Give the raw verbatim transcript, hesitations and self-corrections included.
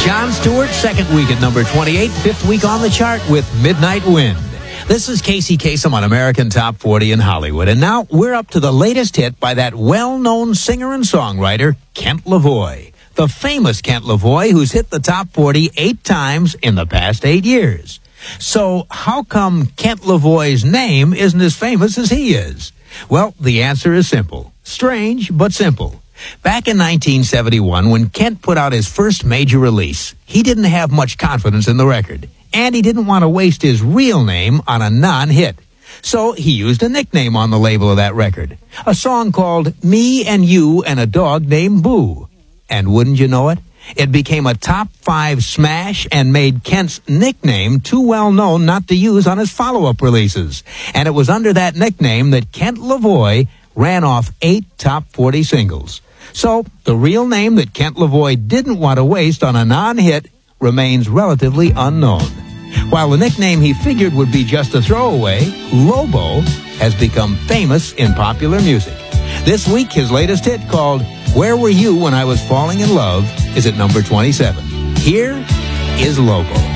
Jon Stewart, second week at number twenty-eight, fifth week on the chart with Midnight Wind. This is Casey Kasem on American Top forty in Hollywood. And now we're up to the latest hit by that well-known singer and songwriter, Kent Lavoie. The famous Kent Lavoie, who's hit the top forty eight times in the past eight years. So how come Kent Lavoie's name isn't as famous as he is? Well, the answer is simple. Strange, but simple. Back in nineteen seventy-one, when Kent put out his first major release, he didn't have much confidence in the record, and he didn't want to waste his real name on a non-hit. So he used a nickname on the label of that record, a song called Me and You and a Dog Named Boo. And wouldn't you know it, it became a top five smash and made Kent's nickname too well known not to use on his follow-up releases. And it was under that nickname that Kent Lavoie ran off eight top forty singles. So the real name that Kent Lavoie didn't want to waste on a non-hit remains relatively unknown. While the nickname he figured would be just a throwaway, Lobo, has become famous in popular music. This week, his latest hit, called Where Were You When I Was Falling in Love, is at number twenty-seven. Here is Lobo.